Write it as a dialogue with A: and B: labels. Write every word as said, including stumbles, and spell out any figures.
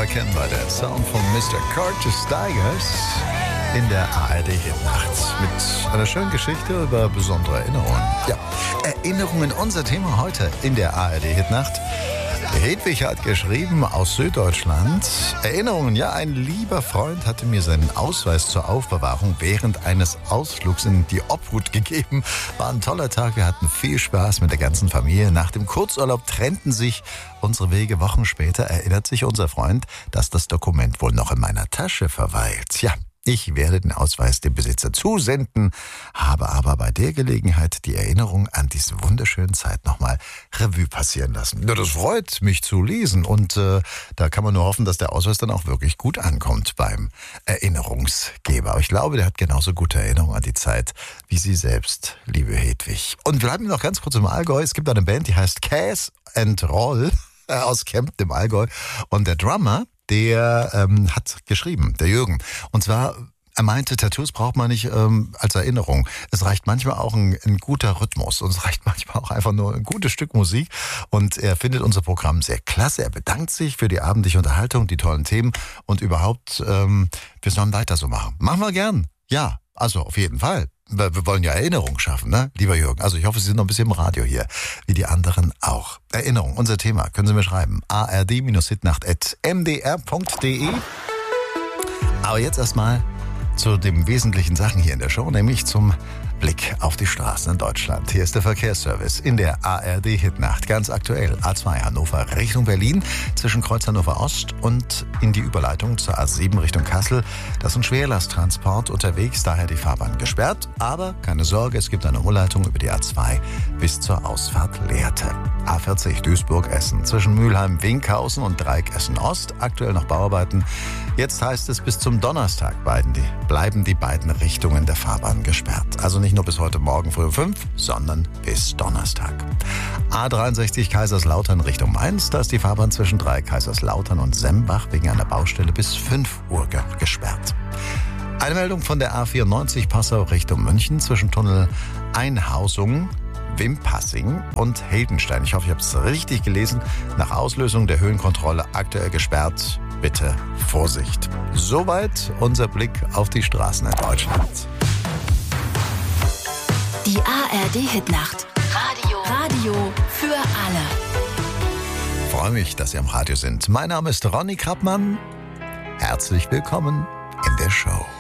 A: unverkennbar, der Sound von Mister Curtis Stigers in der A R D-Hitnacht mit einer schönen Geschichte über besondere Erinnerungen. Ja, Erinnerungen, unser Thema heute in der A R D-Hitnacht. Hedwig hat geschrieben aus Süddeutschland. Erinnerungen, ja, ein lieber Freund hatte mir seinen Ausweis zur Aufbewahrung während eines Ausflugs in die Obhut gegeben. War ein toller Tag, wir hatten viel Spaß mit der ganzen Familie. Nach dem Kurzurlaub trennten sich unsere Wege. Wochen später erinnert sich unser Freund, dass das Dokument wohl noch in meiner Tasche verweilt. Ja, ich werde den Ausweis dem Besitzer zusenden, habe aber bei der Gelegenheit die Erinnerung an diese wunderschöne Zeit nochmal Revue passieren lassen. Ja, das freut mich zu lesen und äh, da kann man nur hoffen, dass der Ausweis dann auch wirklich gut ankommt beim Erinnerungsgeber. Aber ich glaube, der hat genauso gute Erinnerungen an die Zeit wie Sie selbst, liebe Hedwig. Und wir bleiben noch ganz kurz im Allgäu. Es gibt eine Band, die heißt Cas and Roll aus Kempten im Allgäu und der Drummer, der ähm, hat geschrieben, der Jürgen. Und zwar, er meinte, Tattoos braucht man nicht ähm, als Erinnerung. Es reicht manchmal auch ein, ein guter Rhythmus und es reicht manchmal auch einfach nur ein gutes Stück Musik. Und er findet unser Programm sehr klasse. Er bedankt sich für die abendliche Unterhaltung, die tollen Themen und überhaupt, ähm, wir sollen weiter so machen. Machen wir gern. Ja, also auf jeden Fall. Wir wollen ja Erinnerungen schaffen, ne, lieber Jürgen. Also ich hoffe, Sie sind noch ein bisschen im Radio hier, wie die anderen auch. Erinnerung, unser Thema, können Sie mir schreiben. a r d hitnacht at m d r punkt d e. Aber jetzt erstmal zu den wesentlichen Sachen hier in der Show, nämlich zum Blick auf die Straßen in Deutschland. Hier ist der Verkehrsservice in der A R D-Hitnacht. Ganz aktuell A zwei Hannover Richtung Berlin, zwischen Kreuz Hannover Ost und in die Überleitung zur A sieben Richtung Kassel. Das ist ein Schwerlasttransport unterwegs, daher die Fahrbahn gesperrt. Aber keine Sorge, es gibt eine Umleitung über die A zwei bis zur Ausfahrt Lehrte. A vierzig Duisburg-Essen, zwischen Mülheim-Winkhausen und Dreieck Essen-Ost. Aktuell noch Bauarbeiten. Jetzt heißt es, bis zum Donnerstag bleiben die, bleiben die beiden Richtungen der Fahrbahn gesperrt. Also nicht nur bis heute Morgen früh um fünf, sondern bis Donnerstag. A dreiundsechzig Kaiserslautern Richtung Mainz, da ist die Fahrbahn zwischen drei Kaiserslautern und Sembach wegen einer Baustelle bis fünf Uhr gesperrt. Eine Meldung von der A vierundneunzig Passau Richtung München zwischen Tunnel Einhausung, Wimpassing und Heldenstein. Ich hoffe, ich habe es richtig gelesen. Nach Auslösung der Höhenkontrolle aktuell gesperrt. Bitte Vorsicht. Soweit unser Blick auf die Straßen in Deutschland.
B: Die A R D-Hitnacht. Radio. Radio für alle.
A: Ich freue mich, dass Sie am Radio sind. Mein Name ist Ronny Krappmann. Herzlich willkommen in der Show.